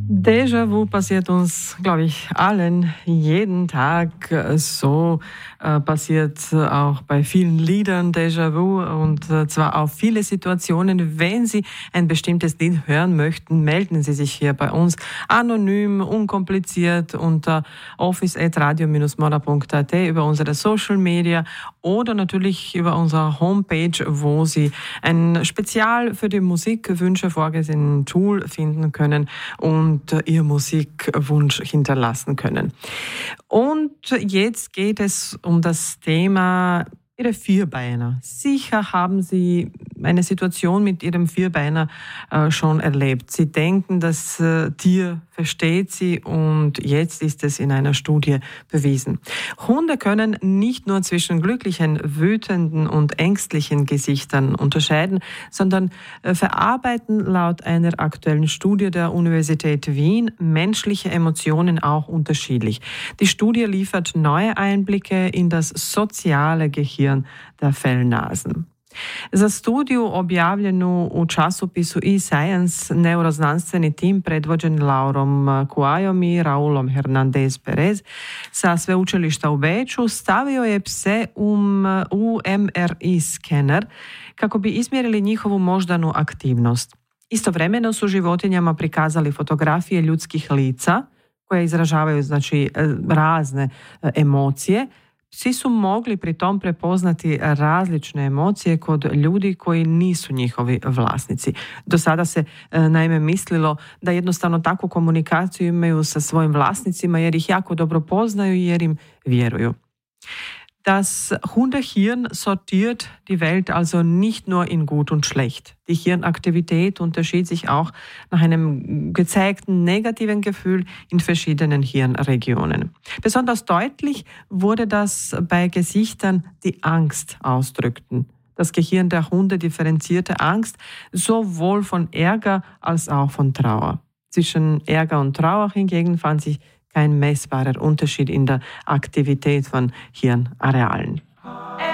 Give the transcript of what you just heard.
Déjà-vu passiert uns, glaube ich, allen jeden Tag. So passiert auch bei vielen Liedern Déjà-vu und zwar auf viele Situationen. Wenn Sie ein bestimmtes Lied hören möchten, melden Sie sich hier bei uns anonym, unkompliziert unter office@radio-mora.at über unsere Social Media oder natürlich über unsere Homepage, wo Sie ein spezial für die Musikwünsche vorgesehenen Tool finden können und Ihr Musikwunsch hinterlassen können. Und jetzt geht es um das Thema Ihre Vierbeiner. Sicher haben Sie eine Situation mit Ihrem Vierbeiner schon erlebt. Sie denken, das Tier versteht Sie und jetzt ist es in einer Studie bewiesen. Hunde können nicht nur zwischen glücklichen, wütenden und ängstlichen Gesichtern unterscheiden, sondern verarbeiten laut einer aktuellen Studie der Universität Wien menschliche Emotionen auch unterschiedlich. Die Studie liefert neue Einblicke in das soziale Gehirn der Fellnasen. За студiju objavljenu u časopisu eScience neuroznanstveni tim predvođen Laurom Kuajom i Raulom Hernandez Perez sa sveučilišta u Beču stavio je pse u MRI skener kako bi izmjerili njihovu moždanu aktivnost. Istovremeno su životinjama prikazali fotografije ljudskih lica koje izražavaju razne emocije. Psi su mogli pri tom prepoznati različne emocije kod ljudi koji nisu njihovi vlasnici. Do sada se naime mislilo da jednostavno takvu komunikaciju imaju sa svojim vlasnicima jer ih jako dobro poznaju i jer im vjeruju. Das Hundehirn sortiert die Welt also nicht nur in gut und schlecht. Die Hirnaktivität unterschied sich auch nach einem gezeigten negativen Gefühl in verschiedenen Hirnregionen. Besonders deutlich wurde das bei Gesichtern, die Angst ausdrückten. Das Gehirn der Hunde differenzierte Angst sowohl von Ärger als auch von Trauer. Zwischen Ärger und Trauer hingegen fand sich kein messbarer Unterschied in der Aktivität von Hirnarealen.